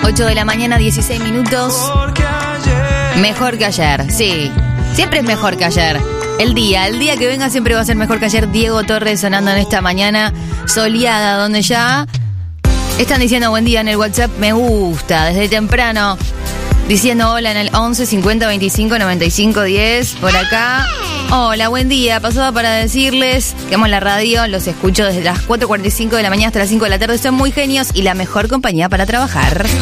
8 de la mañana, 16 minutos. Mejor que ayer, sí. Siempre es mejor que ayer. El día que venga siempre va a ser mejor que ayer. Diego Torres sonando en esta mañana soleada, donde ya están diciendo buen día en el WhatsApp. Me gusta, desde temprano. Diciendo hola en el 11 50 25 95 10. Por acá. Hola, buen día. Pasaba para decirles que amo la radio. Los escucho desde las 4:45 de la mañana hasta las 5 de la tarde. Son muy genios y la mejor compañía para trabajar.